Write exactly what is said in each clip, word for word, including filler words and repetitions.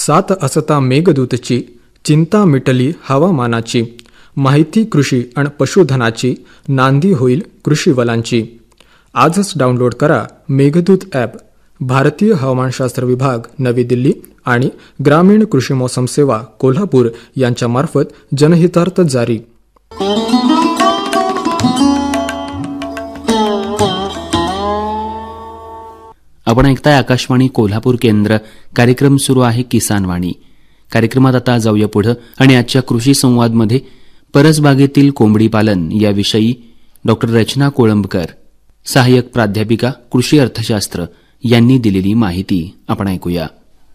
सात असता मेघदूतची, चिंता मिटली हवामानाची, माहिती कृषी आणि पशुधनाची, नांदी होईल कृषीवलांची. आजच डाउनलोड करा मेघदूत ॲप. भारतीय हवामानशास्त्र विभाग नवी दिल्ली आणि ग्रामीण कृषी मौसम सेवा कोल्हापूर यांच्यामार्फत जनहितार्थ जारी. आपण ऐकताय आकाशवाणी कोल्हापूर केंद्र. कार्यक्रम सुरू आहे किसानवाणी. कार्यक्रमात आता जाऊया पुढे आणि आजच्या कृषी संवादमध्ये परसबागेतील कोंबडी पालन याविषयी डॉक्टर रचना कोळंबकर, सहाय्यक प्राध्यापिका कृषी अर्थशास्त्र यांनी दिलेली माहिती आपण ऐकूया.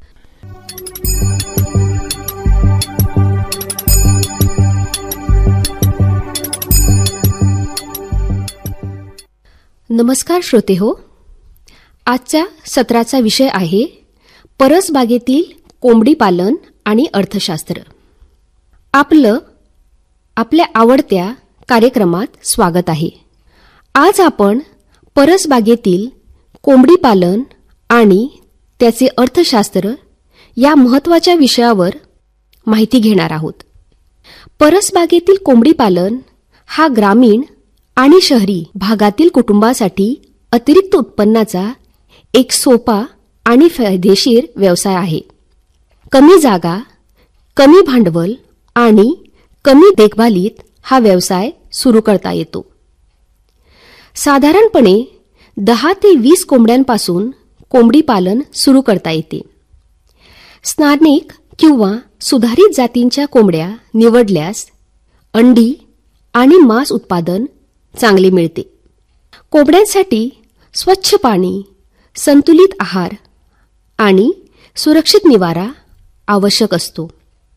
नमस्कार श्रोते हो. आजच्या सत्राचा विषय आहे परसबागेतील कोंबडी पालन आणि अर्थशास्त्र. आपलं आपल्या आवडत्या कार्यक्रमात स्वागत आहे. आज आपण परसबागेतील कोंबडी पालन आणि त्याचे अर्थशास्त्र या महत्त्वाच्या विषयावर माहिती घेणार आहोत. परसबागेतील कोंबडी पालन हा ग्रामीण आणि शहरी भागातील कुटुंबासाठी अतिरिक्त उत्पन्नाचा एक सोपा आणि फायदेशीर व्यवसाय आहे. कमी जागा, कमी भांडवल आणि कमी देखभालीत हा व्यवसाय सुरू करता येतो. साधारणपणे दहा ते वीस कोंबड्यांपासून कोंबडी पालन सुरू करता येते. स्थानिक किंवा सुधारित जातींच्या कोंबड्या निवडल्यास अंडी आणि मांस उत्पादन चांगले मिळते. कोंबड्यांसाठी स्वच्छ पाणी, संतुलित आहार आणि सुरक्षित निवारा आवश्यक असतो.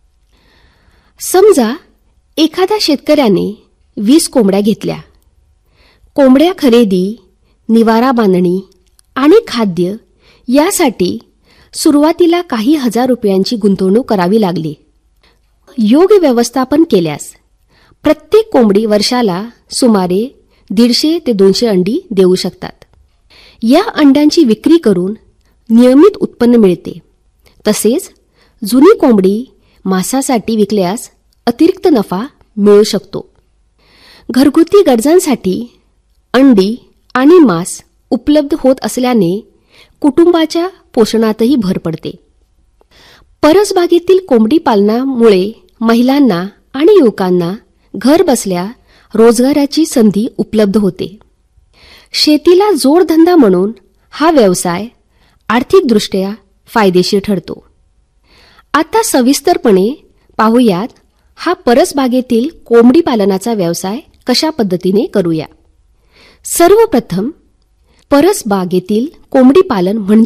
समजा एखाद्या शेतकऱ्याने वीस कोंबड्या घेतल्या. कोंबड्या खरेदी, निवारा बांधणी आणि खाद्य यासाठी सुरुवातीला काही हजार रुपयांची गुंतवणूक करावी लागली. योग्य व्यवस्थापन केल्यास प्रत्येक कोंबडी वर्षाला सुमारे दीडशे ते दोनशे अंडी देऊ शकतात. या अंड्यांची विक्री करून नियमित उत्पन्न मिळते. तसेच जुनी कोंबडी मांसासाठी विकल्यास अतिरिक्त नफा मिळू शकतो. घरगुती गरजांसाठी अंडी आणि मांस उपलब्ध होत असल्याने कुटुंबाच्या पोषणातही भर पडते. परसबागेतील कोंबडी पालनामुळे महिलांना आणि युवकांना घर बसल्या रोजगाराची संधी उपलब्ध होते. शेतीला जोडधंदा म्हणून हा व्यवसाय आर्थिकदृष्ट्या फायदेशीर ठरतो. आता सविस्तरपणे पाहूयात हा परसबागेतील कोंबडी पालनाचा व्यवसाय कशा पद्धतीने करूया. सर्वप्रथम परसबागेतील कोंबडी पालन म्हणजे